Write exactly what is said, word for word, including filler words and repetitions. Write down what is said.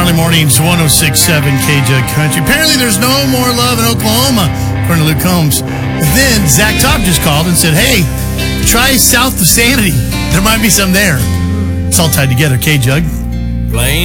Early mornings, one oh six point seven K J Country. Apparently, there's no more love in Oklahoma, according to Luke Combs. But then Zach Top just called and said, hey, try south of Sanity. There might be some there. It's all tied together, K-Jug. Blaine.